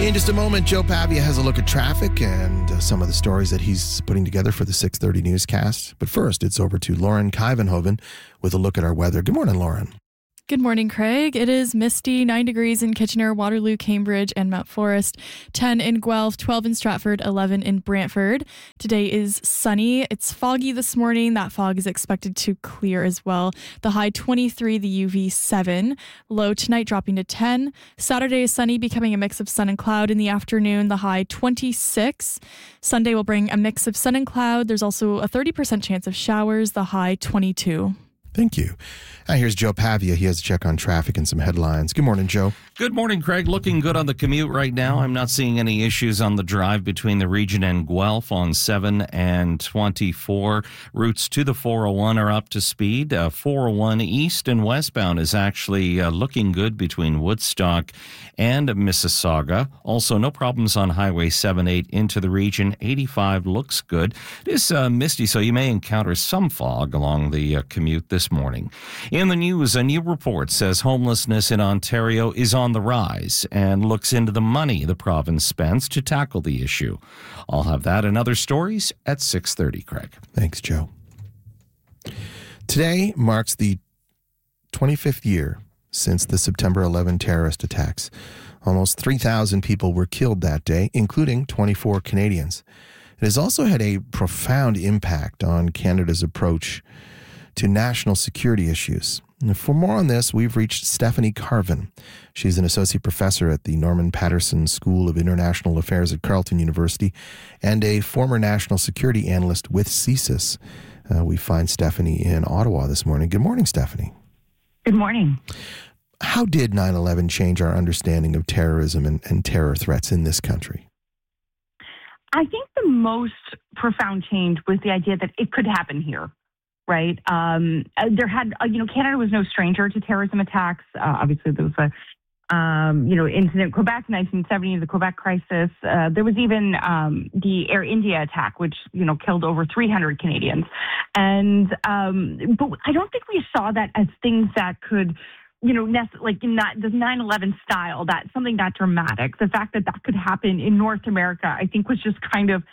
In just a moment, Joe Pavia has a look at traffic and some of the stories that he's putting together for the 6:30 newscast. But first, it's over to Lauren Kivenhoven with a look at our weather. Good morning, Lauren. Good morning, Craig. It is misty, 9 degrees in Kitchener, Waterloo, Cambridge, and Mount Forest, 10 in Guelph, 12 in Stratford, 11 in Brantford. Today is sunny. It's foggy this morning. That fog is expected to clear as well. The high 23, the UV 7. Low tonight dropping to 10. Saturday is sunny, becoming a mix of sun and cloud in the afternoon. The high 26. Sunday will bring a mix of sun and cloud. There's also a 30% chance of showers. The high 22. Thank you. Now here's Joe Pavia. He has a check on traffic and some headlines. Good morning, Joe. Good morning, Craig. Looking good on the commute right now. I'm not seeing any issues on the drive between the region and Guelph on 7 and 24. Routes to the 401 are up to speed. 401 east and westbound is actually looking good between Woodstock and Mississauga. Also, no problems on Highway 78 into the region. 85 looks good. It is misty, so you may encounter some fog along the commute this morning. In the news, a new report says homelessness in Ontario is on the rise and looks into the money the province spends to tackle the issue. I'll have that and other stories at 6:30, Craig. Thanks, Joe. Today marks the 25th year since the September 11 terrorist attacks. Almost 3,000 people were killed that day, including 24 Canadians. It has also had a profound impact on Canada's approach to national security issues. And for more on this, we've reached Stephanie Carvin. She's an associate professor at the Norman Paterson School of International Affairs at Carleton University and a former national security analyst with CSIS. We find Stephanie in Ottawa this morning. Good morning, Stephanie. Good morning. How did 9/11 change our understanding of terrorism and terror threats in this country? I think the most profound change was the idea that it could happen here. Right. There had, Canada was no stranger to terrorism attacks. Obviously, there was a, incident in Quebec, 1970, the Quebec crisis. There was even the Air India attack, which, killed over 300 Canadians. And but I don't think we saw that as things that could, like in that the 9/11 style, that something that dramatic. The fact that that could happen in North America, I think, was just kind of,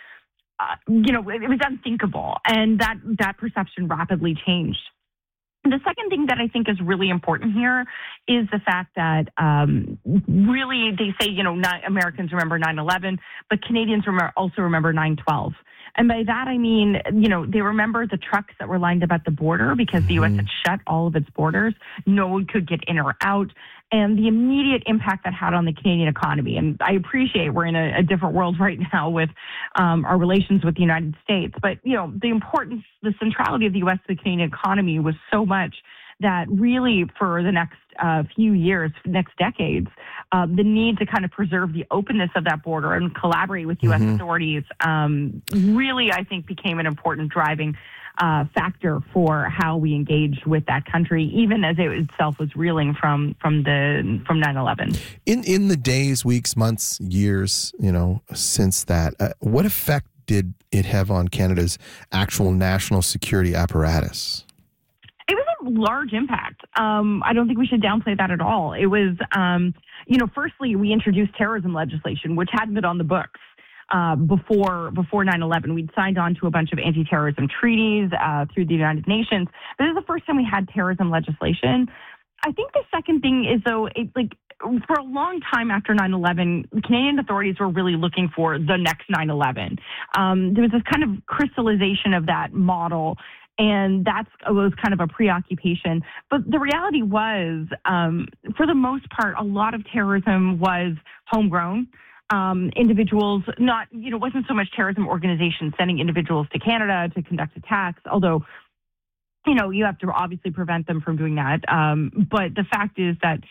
it was unthinkable, and that perception rapidly changed. The second thing that I think is really important here is the fact that really they say, Americans remember 9/11, but Canadians also remember 9/12. And by that, I mean, they remember the trucks that were lined up at the border because the U.S. had shut all of its borders. No one could get in or out. And the immediate impact that had on the Canadian economy. And I appreciate we're in a different world right now with our relations with the United States. But, the importance, the centrality of the U.S. to the Canadian economy was so much that really for the next few years, next decades, the need to kind of preserve the openness of that border and collaborate with U.S. authorities really, I think, became an important driving factor for how we engaged with that country, even as it itself was reeling from 9/11. In the days, weeks, months, years, since that, what effect did it have on Canada's actual national security apparatus? It was a large impact. I don't think we should downplay that at all. It was, firstly, we introduced terrorism legislation, which hadn't been on the books before 9/11. We'd signed on to a bunch of anti-terrorism treaties through the United Nations. But this is the first time we had terrorism legislation. I think the second thing is, though, for a long time after 9/11, Canadian authorities were really looking for the next 9/11. There was this kind of crystallization of that model, and that was kind of a preoccupation. But the reality was, for the most part, a lot of terrorism was homegrown. Individuals, wasn't so much terrorism organizations sending individuals to Canada to conduct attacks, although, you have to obviously prevent them from doing that. But the fact is that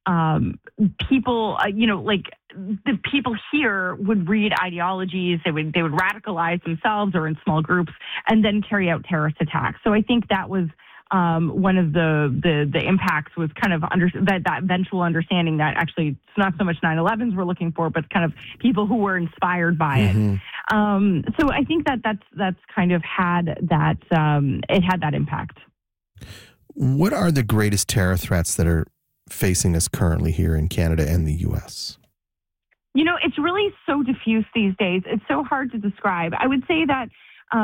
people, the people here would read ideologies, they would radicalize themselves or in small groups and then carry out terrorist attacks. So I think that was one of the impacts was kind of that eventual understanding that actually it's not so much 9/11s we're looking for, but kind of people who were inspired by it. So I think that's kind of had that it had that impact. What are the greatest terror threats that are facing us currently here in Canada and the U.S.? It's really so diffuse these days. It's so hard to describe. I would say that,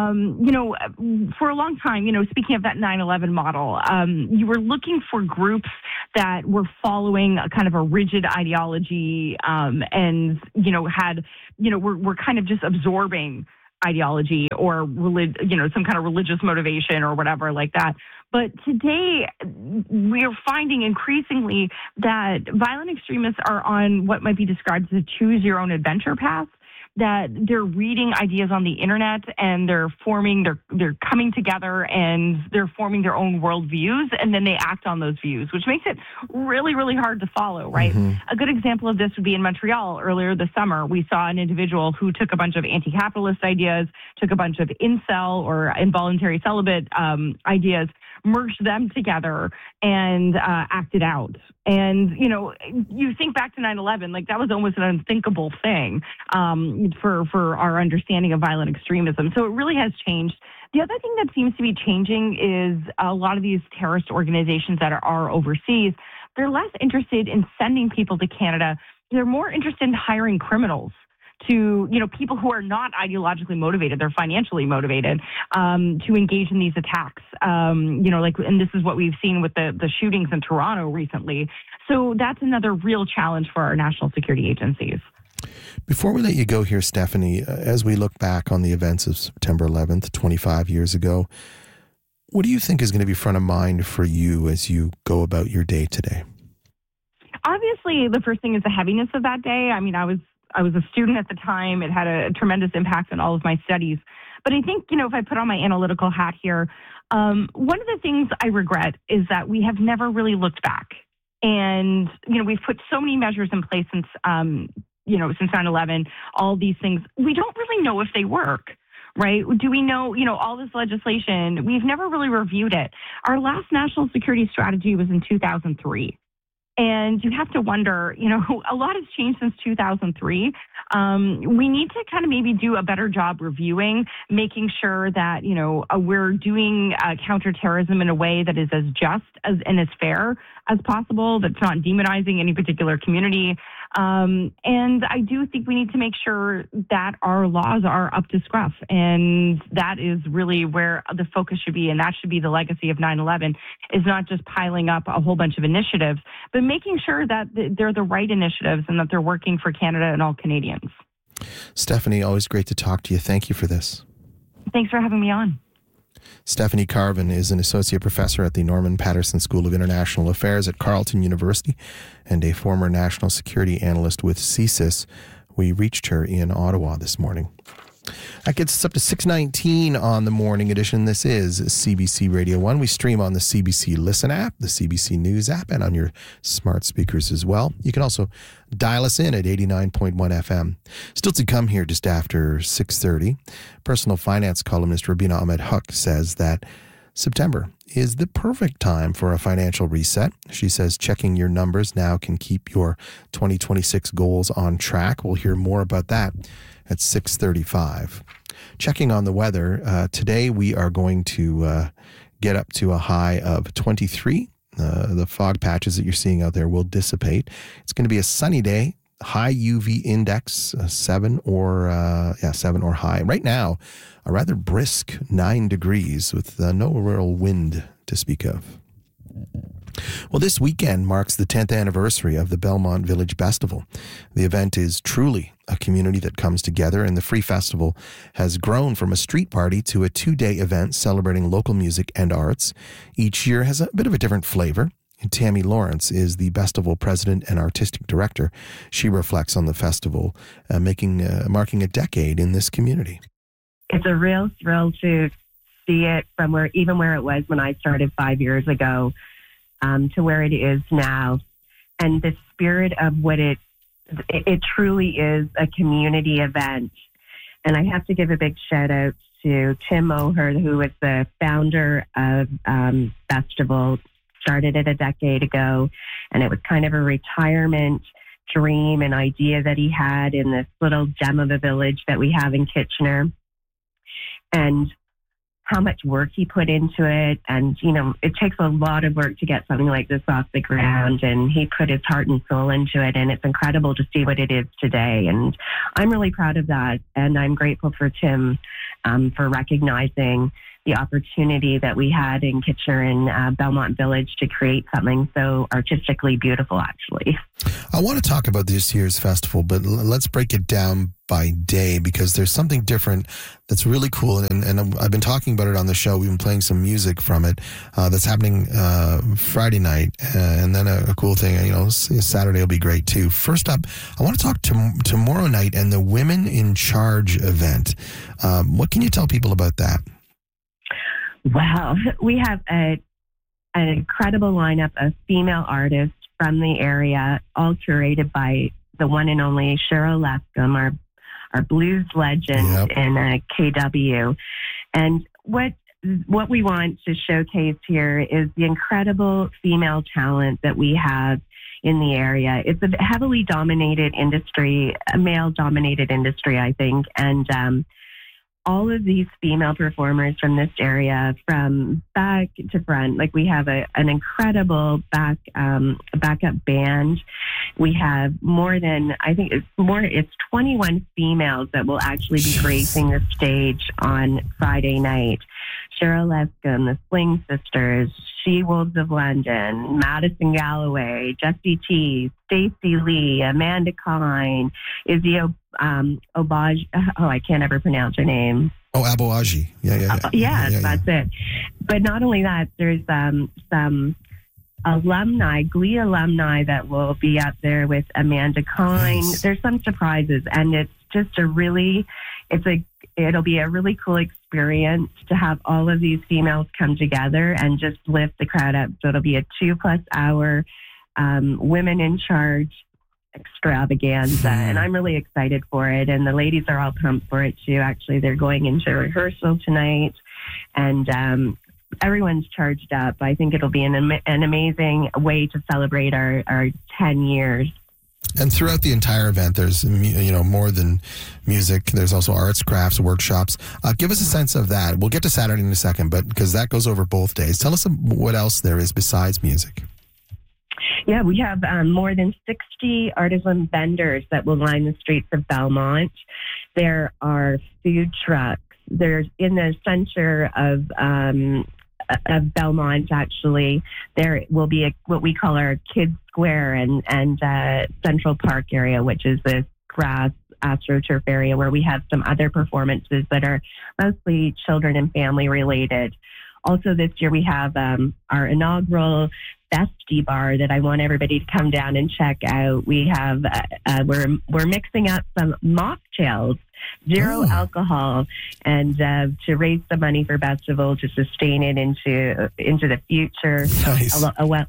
for a long time, speaking of that 9/11 model, you were looking for groups that were following a kind of a rigid ideology, and, were kind of just absorbing ideology or some kind of religious motivation or whatever like that. But today, we're finding increasingly that violent extremists are on what might be described as a choose your own adventure path, that they're reading ideas on the internet and they're coming together and they're forming their own worldviews, and then they act on those views, which makes it really, really hard to follow, right? Mm-hmm. A good example of this would be in Montreal earlier this summer. We saw an individual who took a bunch of anti-capitalist ideas, took a bunch of incel or involuntary celibate ideas, merged them together and acted out. And, you think back to 9/11, like that was almost an unthinkable thing for our understanding of violent extremism. So it really has changed. The other thing that seems to be changing is a lot of these terrorist organizations that are overseas, they're less interested in sending people to Canada. They're more interested in hiring criminals to, people who are not ideologically motivated, they're financially motivated, to engage in these attacks. And this is what we've seen with the shootings in Toronto recently. So that's another real challenge for our national security agencies. Before we let you go here, Stephanie, as we look back on the events of September 11th, 25 years ago, what do you think is going to be front of mind for you as you go about your day today? Obviously, the first thing is the heaviness of that day. I mean, I was a student at the time. It had a tremendous impact on all of my studies. But I think, if I put on my analytical hat here, one of the things I regret is that we have never really looked back. And, we've put so many measures in place since 9/11, all these things. We don't really know if they work, right? Do we know, all this legislation? We've never really reviewed it. Our last national security strategy was in 2003. And you have to wonder, a lot has changed since 2003. We need to kind of maybe do a better job reviewing, making sure that, we're doing counterterrorism in a way that is as just and as fair as possible, that's not demonizing any particular community. And I do think we need to make sure that our laws are up to scruff. And that is really where the focus should be. And that should be the legacy of 9/11, is not just piling up a whole bunch of initiatives, but making sure that they're the right initiatives and that they're working for Canada and all Canadians. Stephanie, always great to talk to you. Thank you for this. Thanks for having me on. Stephanie Carvin is an associate professor at the Norman Paterson School of International Affairs at Carleton University and a former national security analyst with CSIS. We reached her in Ottawa this morning. That gets us up to 6:19 on the morning edition. This is CBC Radio 1. We stream on the CBC Listen app, the CBC News app, and on your smart speakers as well. You can also dial us in at 89.1 FM. Still to come here just after 6:30. Personal finance columnist Rubina Ahmed-Haq says that September is the perfect time for a financial reset. She says checking your numbers now can keep your 2026 goals on track. We'll hear more about that at 6:35. Checking on the weather, today we are going to get up to a high of 23. The fog patches that you're seeing out there will dissipate. It's going to be a sunny day, high UV index, 7 or high. Right now, a rather brisk 9 degrees with no real wind to speak of. Well, this weekend marks the 10th anniversary of the Belmont Village Festival. The event is truly a community that comes together, and the Free Festival has grown from a street party to a 2-day event celebrating local music and arts. Each year has a bit of a different flavor. Tammy Lawrence is the festival president and artistic director. She reflects on the festival, marking a decade in this community. It's a real thrill to see it from where it was when I started 5 years ago, to where it is now. And the spirit of what it truly is a community event. And I have to give a big shout out to Tim Moher, who was the founder of Festival, started it a decade ago. And it was kind of a retirement dream and idea that he had in this little gem of a village that we have in Kitchener. And how much work he put into it. And, it takes a lot of work to get something like this off the ground. And he put his heart and soul into it. And it's incredible to see what it is today. And I'm really proud of that. And I'm grateful for Tim for recognizing the opportunity that we had in Kitchener and Belmont Village to create something so artistically beautiful, actually. I want to talk about this year's festival, but let's break it down by day, because there's something different that's really cool. And I've been talking about it on the show. We've been playing some music from it that's happening Friday night. And then a cool thing, Saturday will be great too. First up, I want to talk tomorrow night and the Women in Charge event. What can you tell people about that? Wow. We have an incredible lineup of female artists from the area, all curated by the one and only Cheryl Lescombe, our blues legend in KW. And what we want to showcase here is the incredible female talent that we have in the area. It's a heavily dominated industry, a male-dominated industry, I think, and all of these female performers from this area, from back to front, like we have an incredible backup band. We have more than, I think it's 21 females that will actually be gracing the stage on Friday night. Cheryl Lescombe, the Sling Sisters, She Wolves of London, Madison Galloway, Jessie T, Stacey Lee, Amanda Kine, Izzy Obaj. Oh, I can't ever pronounce her name. Oh, Aboaji. Yeah, that's it. But not only that, there's some alumni, Glee alumni that will be up there with Amanda Kine. Nice. There's some surprises, and it's just it'll be a really cool experience to have all of these females come together and just lift the crowd up. So it'll be a 2+ hour Women in Charge extravaganza, and I'm really excited for it. And the ladies are all pumped for it too. Actually, they're going into rehearsal tonight, and everyone's charged up. I think it'll be an amazing way to celebrate our 10 years. And throughout the entire event, there's more than music. There's also arts, crafts, workshops. Give us a sense of that. We'll get to Saturday in a second, but because that goes over both days. Tell us what else there is besides music. Yeah, we have more than 60 artisan vendors that will line the streets of Belmont. There are food trucks. There's in the center of Belmont, actually, there will be what we call our Kids Square and Central Park area, which is this grass AstroTurf area where we have some other performances that are mostly children and family related. Also this year we have our inaugural Bestie Bar that I want everybody to come down and check out. We have we're mixing up some mocktails, zero alcohol, and to raise the money for Festival to sustain it into the future. Nice.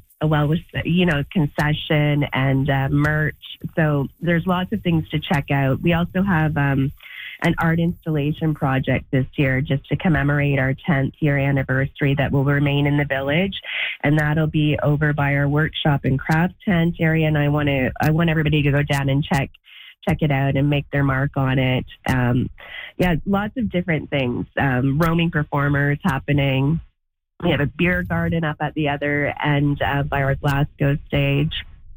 With concession and merch. So there's lots of things to check out. We also have an art installation project this year just to commemorate our 10th year anniversary that will remain in the village, and that'll be over by our workshop and craft tent area. And I want everybody to go down and check it out and make their mark on it. Lots of different things. Roaming performers happening. We have a beer garden up at the other end by our Glasgow stage.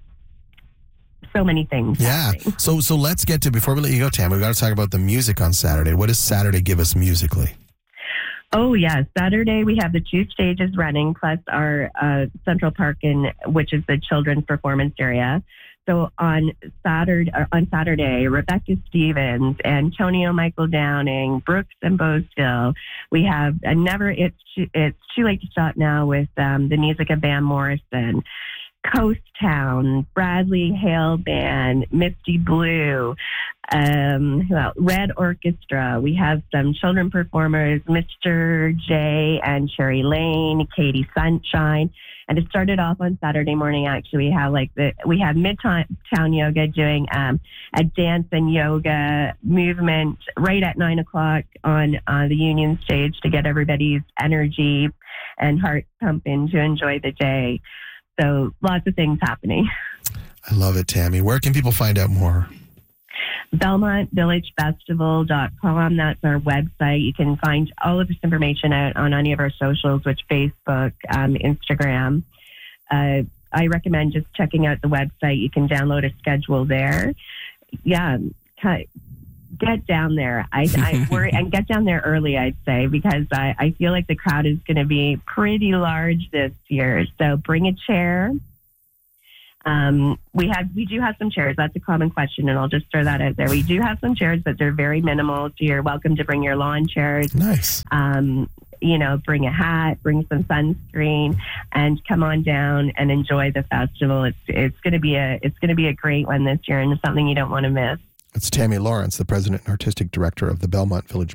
So many things. Yeah. Happening. So let's get to, before we let you go, Tam, we've got to talk about the music on Saturday. What does Saturday give us musically? Oh, yeah. Saturday, we have the 2 stages running, plus our Central Park, which is the children's performance area. So on Saturday, Rebecca Stevens, Antonio Michael Downing, Brooks and Bowstill. We have It's Too Late to Stop Now with the music of Van Morrison. Coast Town, Bradley Hale Band, Misty Blue, Red Orchestra. We have some children performers, Mr. J and Sherry Lane, Katie Sunshine. And it started off on Saturday morning. Actually, we have Midtown Yoga doing a dance and yoga movement right at 9:00 on the Union stage to get everybody's energy and heart pumping to enjoy the day. So lots of things happening. I love it, Tammy. Where can people find out more? BelmontVillageFestival.com. That's our website. You can find all of this information out on any of our socials, which Facebook, Instagram. I recommend just checking out the website. You can download a schedule there. Yeah, get down there. I worry, and get down there early, I'd say, because I feel like the crowd is going to be pretty large this year. So bring a chair. We do have some chairs. That's a common question, and I'll just throw that out there. We do have some chairs, but they're very minimal. So you're welcome to bring your lawn chairs. Nice. Bring a hat, bring some sunscreen, and come on down and enjoy the festival. It's going to be a great one this year, and it's something you don't want to miss. It's Tammy Lawrence, the president and artistic director of the Belmont Village